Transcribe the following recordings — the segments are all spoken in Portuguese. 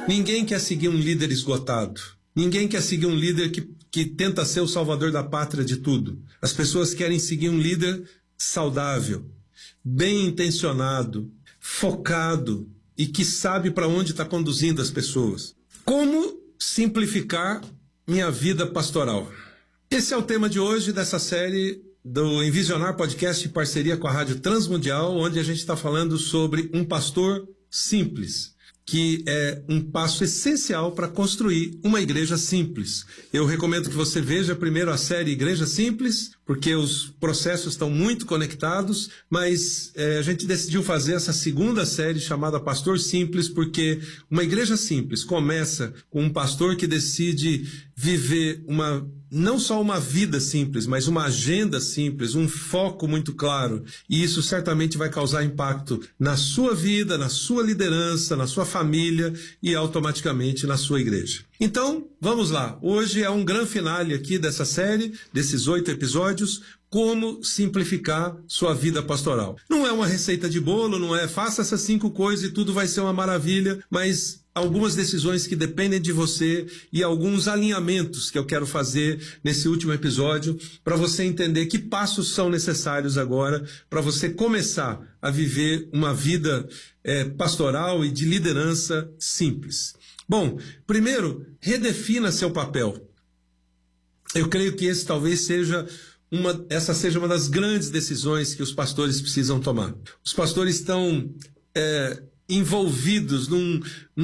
Ninguém quer seguir um líder esgotado. Ninguém quer seguir um líder que tenta ser o salvador da pátria de tudo. As pessoas querem seguir um líder saudável, bem intencionado, focado e que sabe para onde está conduzindo as pessoas. Como simplificar minha vida pastoral? Esse é o tema de hoje dessa série do Envisionar Podcast em parceria com a Rádio Transmundial, onde a gente está falando sobre um pastor simples, que é um passo essencial para construir uma igreja simples. Eu recomendo que você veja primeiro a série Igreja Simples, porque os processos estão muito conectados, mas a gente decidiu fazer essa segunda série chamada Pastor Simples, porque uma igreja simples começa com um pastor que decide viver não só uma vida simples, mas uma agenda simples, um foco muito claro. E isso certamente vai causar impacto na sua vida, na sua liderança, na sua família e automaticamente na sua igreja. Então, vamos lá. Hoje é um grande finale aqui dessa série, desses 8 episódios, como simplificar sua vida pastoral. Não é uma receita de bolo, não é faça essas 5 coisas e tudo vai ser uma maravilha, mas algumas decisões que dependem de você e alguns alinhamentos que eu quero fazer nesse último episódio para você entender que passos são necessários agora para você começar a viver uma vida pastoral e de liderança simples. Bom, primeiro, redefina seu papel. Eu creio que essa seja uma das grandes decisões que os pastores precisam tomar. Os pastores estão envolvidos num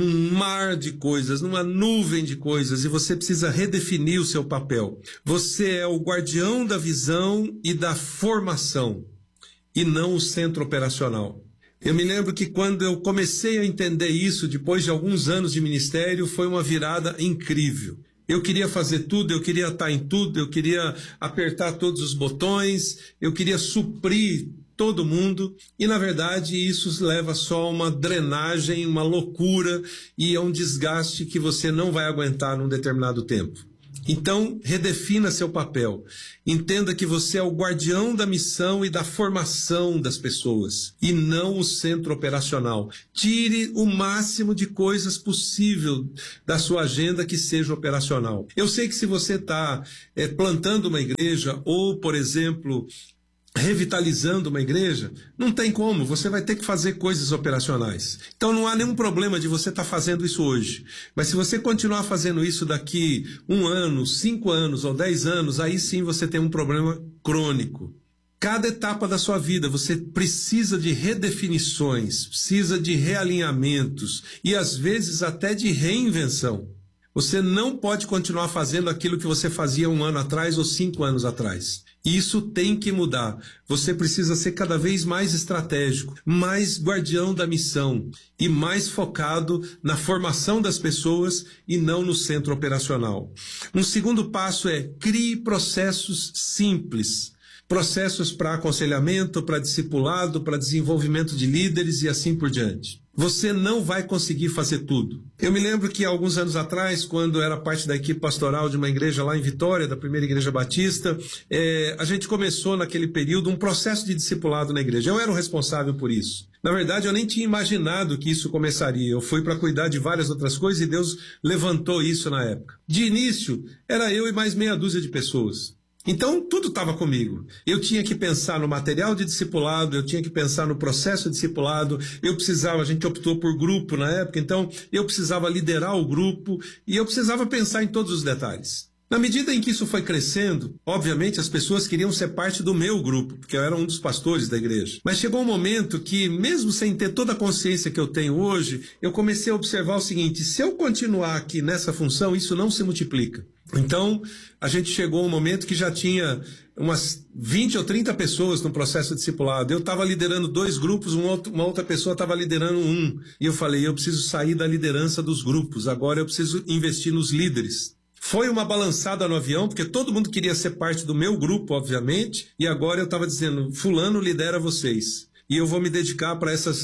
mar de coisas, numa nuvem de coisas, e você precisa redefinir o seu papel. Você é o guardião da visão e da formação, e não o centro operacional. Eu me lembro que quando eu comecei a entender isso, depois de alguns anos de ministério, foi uma virada incrível. Eu queria fazer tudo, eu queria estar em tudo, eu queria apertar todos os botões, eu queria suprir todo mundo, e na verdade isso leva só a uma drenagem, uma loucura e a um desgaste que você não vai aguentar num determinado tempo. Então, redefina seu papel. Entenda que você é o guardião da missão e da formação das pessoas, e não o centro operacional. Tire o máximo de coisas possível da sua agenda que seja operacional. Eu sei que se você está plantando uma igreja, ou, por exemplo, revitalizando uma igreja, não tem como, você vai ter que fazer coisas operacionais. Então não há nenhum problema de você estar fazendo isso hoje. Mas se você continuar fazendo isso daqui 1 ano, 5 anos ou 10 anos, aí sim você tem um problema crônico. Cada etapa da sua vida você precisa de redefinições, precisa de realinhamentos e às vezes até de reinvenção. Você não pode continuar fazendo aquilo que você fazia 1 ano atrás ou 5 anos atrás. Isso tem que mudar. Você precisa ser cada vez mais estratégico, mais guardião da missão e mais focado na formação das pessoas e não no centro operacional. Um segundo passo é crie processos simples. Processos para aconselhamento, para discipulado, para desenvolvimento de líderes e assim por diante. Você não vai conseguir fazer tudo. Eu me lembro que alguns anos atrás, quando eu era parte da equipe pastoral de uma igreja lá em Vitória, da primeira igreja batista, a gente começou naquele período um processo de discipulado na igreja. Eu era o responsável por isso. Na verdade, eu nem tinha imaginado que isso começaria. Eu fui para cuidar de várias outras coisas e Deus levantou isso na época. De início, era eu e mais meia dúzia de pessoas. Então, tudo estava comigo. Eu tinha que pensar no material de discipulado, eu tinha que pensar no processo de discipulado, a gente optou por grupo na época, então eu precisava liderar o grupo e eu precisava pensar em todos os detalhes. Na medida em que isso foi crescendo, obviamente as pessoas queriam ser parte do meu grupo, porque eu era um dos pastores da igreja. Mas chegou um momento que, mesmo sem ter toda a consciência que eu tenho hoje, eu comecei a observar o seguinte: se eu continuar aqui nessa função, isso não se multiplica. Então, a gente chegou a um momento que já tinha umas 20 ou 30 pessoas no processo de discipulado. Eu estava liderando 2 grupos, uma outra pessoa estava liderando 1. E eu falei, eu preciso sair da liderança dos grupos, agora eu preciso investir nos líderes. Foi uma balançada no avião, porque todo mundo queria ser parte do meu grupo, obviamente, e agora eu estava dizendo, fulano lidera vocês. E eu vou me dedicar para essas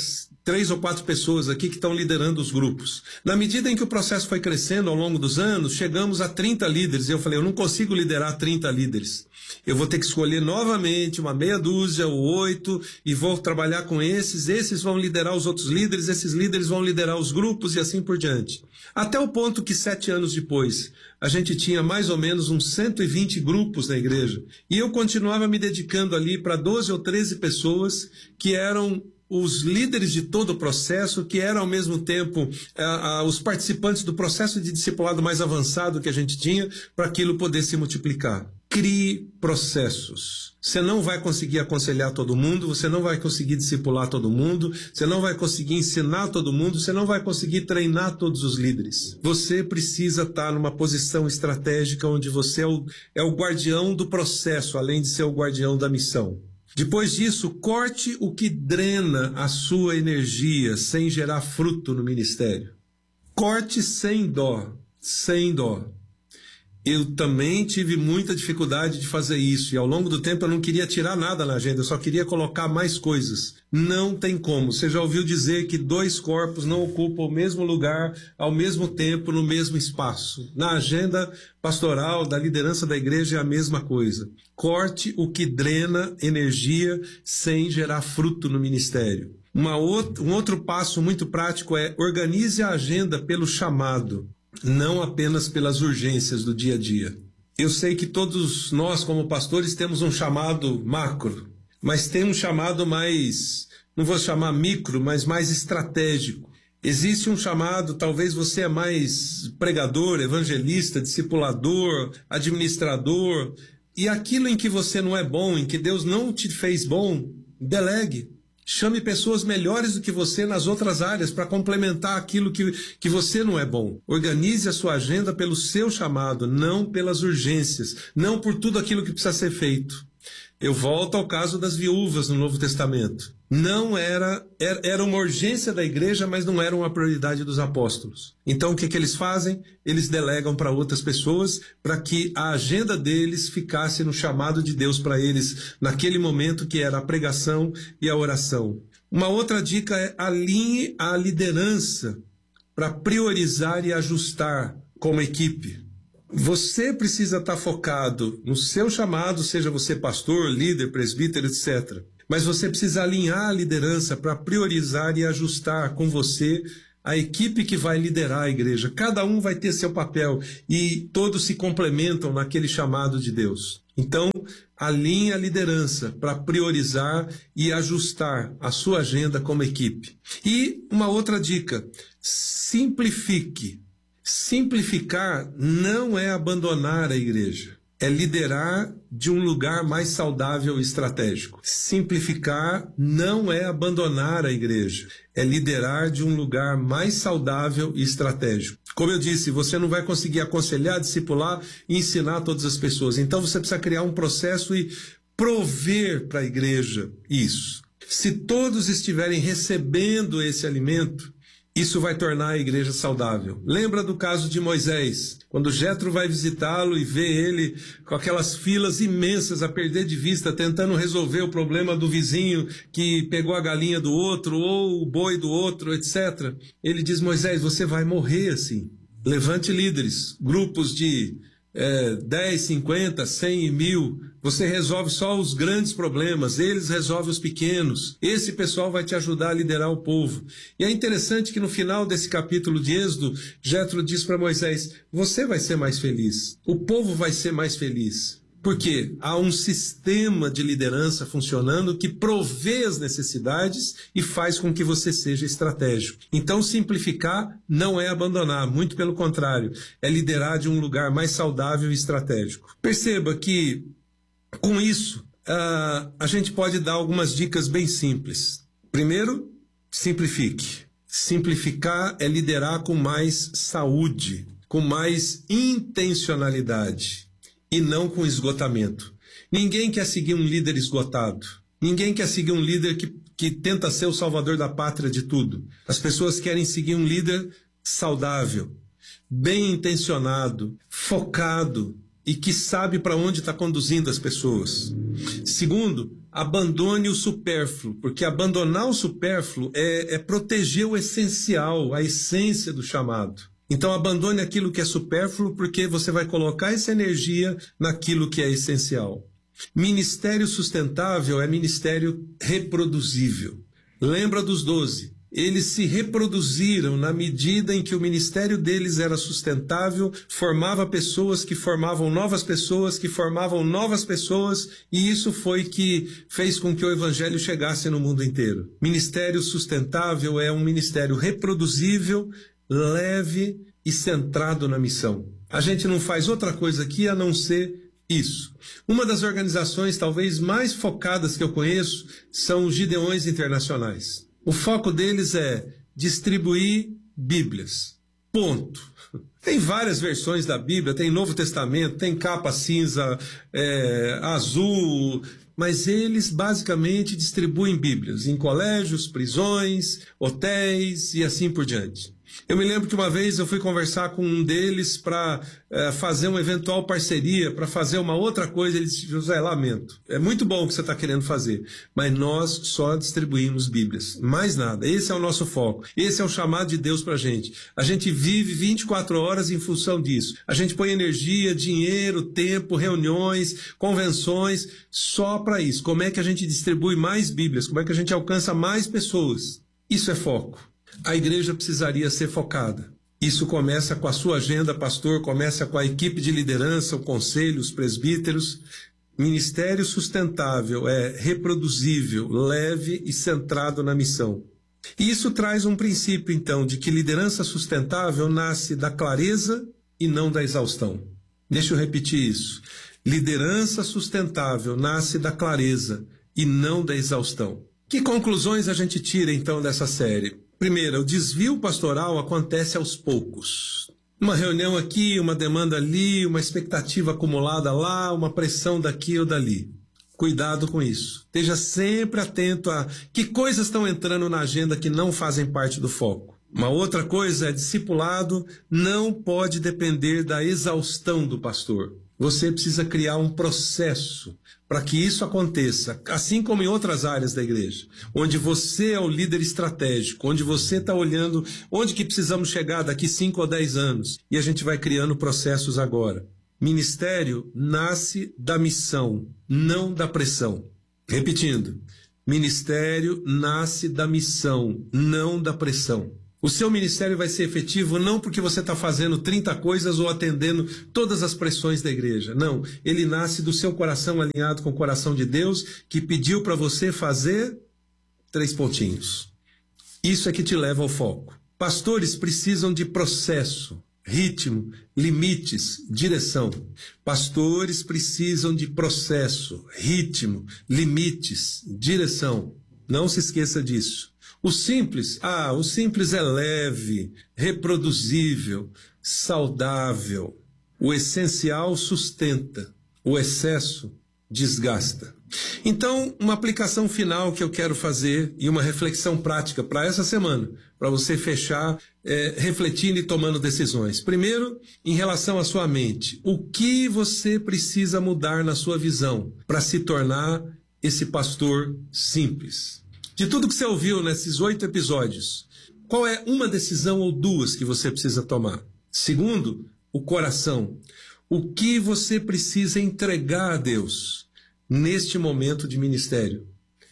3 ou 4 pessoas aqui que estão liderando os grupos. Na medida em que o processo foi crescendo ao longo dos anos, chegamos a 30 líderes. Eu falei, eu não consigo liderar 30 líderes. Eu vou ter que escolher novamente uma meia dúzia ou 8 e vou trabalhar com esses vão liderar os outros líderes, esses líderes vão liderar os grupos e assim por diante. Até o ponto que 7 anos depois, a gente tinha mais ou menos uns 120 grupos na igreja. E eu continuava me dedicando ali para 12 ou 13 pessoas que eram os líderes de todo o processo, que eram ao mesmo tempo os participantes do processo de discipulado mais avançado que a gente tinha, para aquilo poder se multiplicar. Crie processos. Você não vai conseguir aconselhar todo mundo, você não vai conseguir discipular todo mundo, você não vai conseguir ensinar todo mundo, você não vai conseguir treinar todos os líderes. Você precisa estar numa posição estratégica onde você é o guardião do processo, além de ser o guardião da missão. Depois disso, corte o que drena a sua energia sem gerar fruto no ministério. Corte sem dó, sem dó. Eu também tive muita dificuldade de fazer isso, e ao longo do tempo eu não queria tirar nada na agenda, eu só queria colocar mais coisas. Não tem como. Você já ouviu dizer que 2 corpos não ocupam o mesmo lugar ao mesmo tempo, no mesmo espaço. Na agenda pastoral da liderança da igreja é a mesma coisa. Corte o que drena energia sem gerar fruto no ministério. Um outro passo muito prático é organize a agenda pelo chamado, não apenas pelas urgências do dia a dia. Eu sei que todos nós, como pastores, temos um chamado macro, mas tem um chamado mais, não vou chamar micro, mas mais estratégico. Existe um chamado, talvez você é mais pregador, evangelista, discipulador, administrador, e aquilo em que você não é bom, em que Deus não te fez bom, delegue. Chame pessoas melhores do que você nas outras áreas para complementar aquilo que você não é bom. Organize a sua agenda pelo seu chamado, não pelas urgências, não por tudo aquilo que precisa ser feito. Eu volto ao caso das viúvas no Novo Testamento. Não era uma urgência da igreja, mas não era uma prioridade dos apóstolos. Então o que eles fazem? Eles delegam para outras pessoas para que a agenda deles ficasse no chamado de Deus para eles naquele momento, que era a pregação e a oração. Uma outra dica é alinhe a liderança para priorizar e ajustar como equipe. Você precisa estar focado no seu chamado, seja você pastor, líder, presbítero, etc. Mas você precisa alinhar a liderança para priorizar e ajustar com você a equipe que vai liderar a igreja. Cada um vai ter seu papel e todos se complementam naquele chamado de Deus. Então, alinhe a liderança para priorizar e ajustar a sua agenda como equipe. E uma outra dica, simplifique. Simplificar não é abandonar a igreja, é liderar de um lugar mais saudável e estratégico. Simplificar não é abandonar a igreja, é liderar de um lugar mais saudável e estratégico. Como eu disse, você não vai conseguir aconselhar, discipular e ensinar todas as pessoas. Então você precisa criar um processo e prover para a igreja isso. Se todos estiverem recebendo esse alimento, isso vai tornar a igreja saudável. Lembra do caso de Moisés, quando Jetro vai visitá-lo e vê ele com aquelas filas imensas a perder de vista, tentando resolver o problema do vizinho que pegou a galinha do outro ou o boi do outro, etc. Ele diz, Moisés, você vai morrer assim. Levante líderes, grupos de 10, 50, 100 e 1000. Você resolve só os grandes problemas, eles resolvem os pequenos. Esse pessoal vai te ajudar a liderar o povo. E é interessante que no final desse capítulo de Êxodo, Jetro diz para Moisés, você vai ser mais feliz, o povo vai ser mais feliz. Por quê? Há um sistema de liderança funcionando que provê as necessidades e faz com que você seja estratégico. Então, simplificar não é abandonar, muito pelo contrário, é liderar de um lugar mais saudável e estratégico. Perceba que, com isso, a gente pode dar algumas dicas bem simples. Primeiro, simplifique. Simplificar é liderar com mais saúde, com mais intencionalidade. E não com esgotamento. Ninguém quer seguir um líder esgotado. Ninguém quer seguir um líder que tenta ser o salvador da pátria de tudo. As pessoas querem seguir um líder saudável, bem intencionado, focado e que sabe para onde está conduzindo as pessoas. Segundo, abandone o supérfluo, porque abandonar o supérfluo é proteger o essencial, a essência do chamado. Então abandone aquilo que é supérfluo, porque você vai colocar essa energia naquilo que é essencial. Ministério sustentável é ministério reproduzível. Lembra dos 12? Eles se reproduziram na medida em que o ministério deles era sustentável, formava pessoas que formavam novas pessoas, que formavam novas pessoas, e isso foi que fez com que o evangelho chegasse no mundo inteiro. Ministério sustentável é um ministério reproduzível, leve e centrado na missão. A gente não faz outra coisa aqui a não ser isso. Uma das organizações talvez mais focadas que eu conheço são os Gideões Internacionais. O foco deles é distribuir Bíblias. Ponto. Tem várias versões da Bíblia, tem Novo Testamento, tem capa cinza, azul, mas eles basicamente distribuem Bíblias em colégios, prisões, hotéis e assim por diante. Eu me lembro que uma vez eu fui conversar com um deles para fazer uma eventual parceria, para fazer uma outra coisa. Ele disse: José, lamento, é muito bom o que você está querendo fazer, mas nós só distribuímos Bíblias, mais nada. Esse é o nosso foco, esse é o chamado de Deus para a gente. A gente vive 24 horas em função disso. A gente põe energia, dinheiro, tempo, reuniões, convenções, só para isso. Como é que a gente distribui mais Bíblias? Como é que a gente alcança mais pessoas? Isso é foco. A igreja precisaria ser focada. Isso começa com a sua agenda, pastor, começa com a equipe de liderança, o conselho, os presbíteros. Ministério sustentável é reproduzível, leve e centrado na missão. E isso traz um princípio, então, de que liderança sustentável nasce da clareza e não da exaustão. Deixa eu repetir isso. Liderança sustentável nasce da clareza e não da exaustão. Que conclusões a gente tira, então, dessa série? Primeiro, o desvio pastoral acontece aos poucos. Uma reunião aqui, uma demanda ali, uma expectativa acumulada lá, uma pressão daqui ou dali. Cuidado com isso. Esteja sempre atento a que coisas estão entrando na agenda que não fazem parte do foco. Uma outra coisa é discipulado não pode depender da exaustão do pastor. Você precisa criar um processo para que isso aconteça, assim como em outras áreas da igreja, onde você é o líder estratégico, onde você está olhando onde que precisamos chegar daqui 5 ou 10 anos, e a gente vai criando processos agora. Ministério nasce da missão, não da pressão. Repetindo, ministério nasce da missão, não da pressão. O seu ministério vai ser efetivo não porque você está fazendo 30 coisas ou atendendo todas as pressões da igreja. Não, ele nasce do seu coração alinhado com o coração de Deus, que pediu para você fazer 3 pontinhos. Isso é que te leva ao foco. Pastores precisam de processo, ritmo, limites, direção. Pastores precisam de processo, ritmo, limites, direção. Não se esqueça disso. O simples é leve, reproduzível, saudável. O essencial sustenta, o excesso desgasta. Então, uma aplicação final que eu quero fazer e uma reflexão prática para essa semana, para você fechar refletindo e tomando decisões. Primeiro, em relação à sua mente, o que você precisa mudar na sua visão para se tornar esse pastor simples? De tudo que você ouviu nesses 8 episódios, qual é uma decisão ou 2 que você precisa tomar? Segundo, o coração. O que você precisa entregar a Deus neste momento de ministério?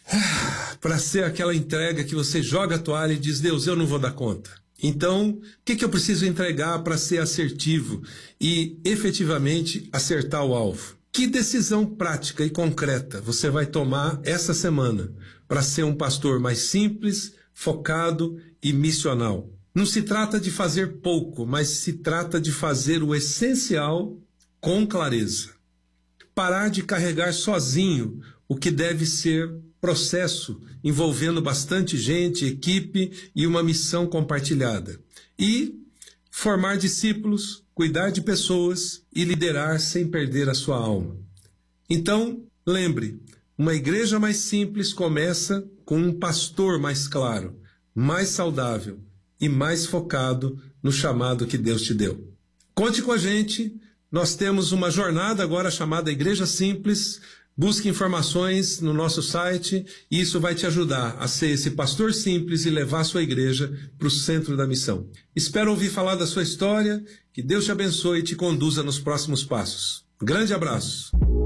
Para ser aquela entrega que você joga a toalha e diz: Deus, eu não vou dar conta. Então, o que eu preciso entregar para ser assertivo e efetivamente acertar o alvo? Que decisão prática e concreta você vai tomar essa semana para ser um pastor mais simples, focado e missional? Não se trata de fazer pouco, mas se trata de fazer o essencial com clareza. Parar de carregar sozinho o que deve ser processo envolvendo bastante gente, equipe e uma missão compartilhada. E formar discípulos, cuidar de pessoas e liderar sem perder a sua alma. Então, lembre, uma igreja mais simples começa com um pastor mais claro, mais saudável e mais focado no chamado que Deus te deu. Conte com a gente, nós temos uma jornada agora chamada Igreja Simples, Busque informações no nosso site e isso vai te ajudar a ser esse pastor simples e levar a sua igreja para o centro da missão. Espero ouvir falar da sua história, que Deus te abençoe e te conduza nos próximos passos. Grande abraço!